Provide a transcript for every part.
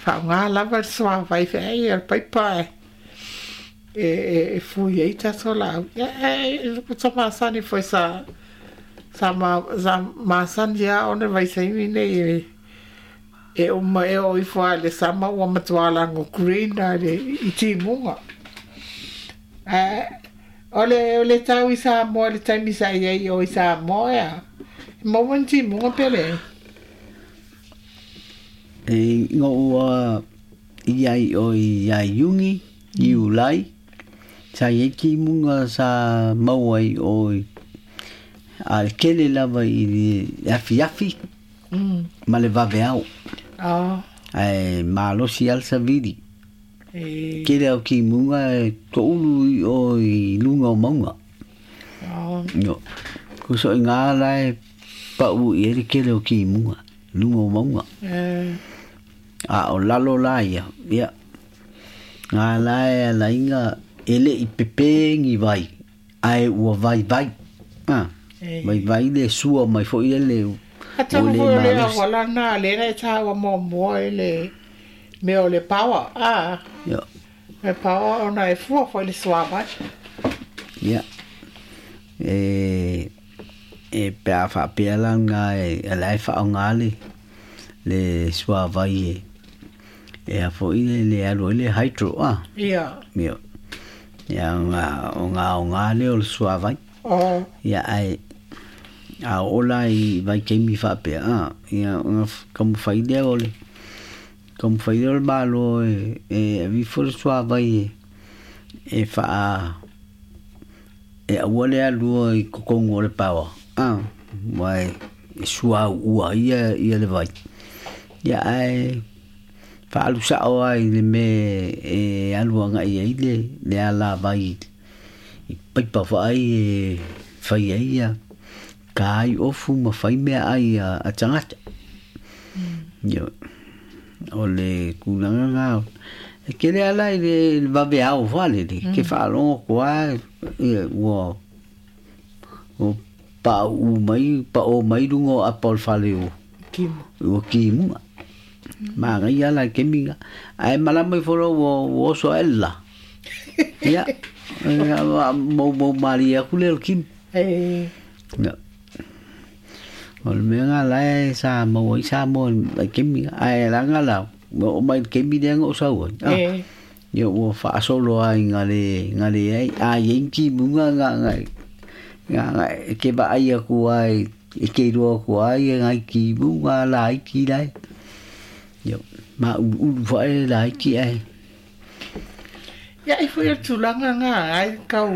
fa nga lava swa vai fe e pai pai e fui aí tá só lá e só passando foi sa masan já onde vai sair ne e uma e o ifale sama o matwala ngo green ale iti munga ole tau isa mo le tai misa ye o isa mo ya mo wanti munga pele e ngo iai o iai yungi iulai sa yeki munga sa mauai o al kele lava i afi ma le vaveau malosi alsa vidi kele au ki munga ko ulu o i lunga o maunga no kuso inga lai pa u i kele au ki munga lunga o maunga o lalo lai ya ngā lai la inga ele i pepe ngi vai ai ua vai vai le sua mai fo ile ata mo le wala na le na ta wa mo ele me o le power yo me power ona e fo le sua vai ya e pa fa pela nga e la fa ngale le sua vai e a fo ile le alo le hydro ya mio ya nga le o sua vai ya ai a ola i vai ke mi fa pe ya como fai de ole como fai de balo e vi for sua vai e fa e ole a lu i kongo le pawa vai sua ua ia le vai ya ai fa lu sa o ai le me e alu nga i le ala vai i pipa fa ai fai ia kai ofu ma fai me ai a tangata yo ole kulanga e kele ala le va be au vale ke fa lo kwa wo o pa o mai dungo apol faleo kim ma ga ya la keminga ai mala mai foro wo so ella ya mo maria kulel kim ya ol menga la sa mo keminga ai la ngala mo mai kemi de ngo sa wo yo wo fa solo ai ngale ai yenki bunga nga ke ba ai ku ai ke ro ku ai ngai ki bunga la ki dai yo ma fa la ki ai ya i foi tu langa nga ai kau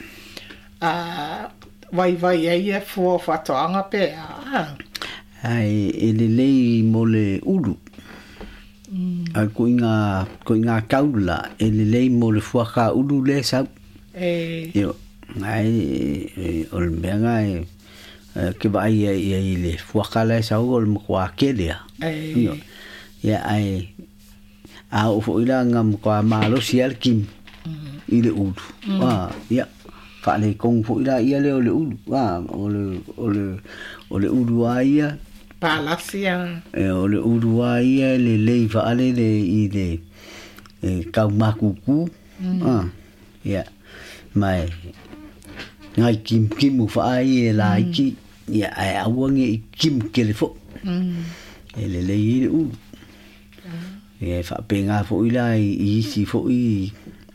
vai ai e fo fa toanga pe ai ele mole ulu ai koinga kaula ele mole fo ka ulu le sa yo ai ol menga ke vai ai le fo ka le sa ol mo kwa kelia yo ya ai a fo ila ngam kwa malo sial kim ile ulu ya fa le kong fo ila ia le ole ulu ole ulu ia palasia ole ulu ia le fa ale le ile ka makuku ya mai ngai kim fa ai la ki ya ai awangi kim kele fo ele le ile ulu e fa penga fo ila i si fo i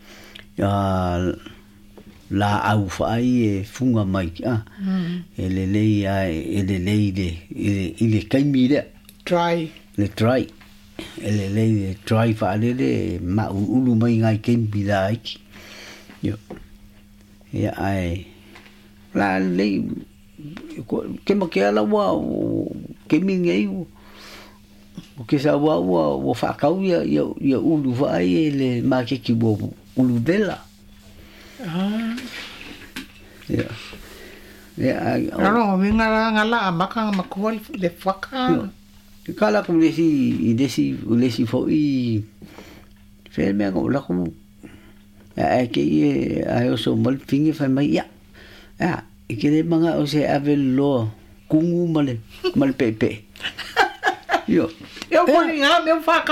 la au fa i funga mai ele le kai mi le try ele le try fa le ma ulu mai ngai kai mi la ki yo ya ai la le ke ma ke ala wa ke mi ngai o ke sa wa fa ka ya ulu va ele ma ke ki bo ulu bela ya no vinga ngala maka makol le faka kala ko le si fo i fe me ngo la ko ke ai so mal fingi fa mai ya ke le manga o se avelo kungu mal pepe yo eu vou ligar meu faca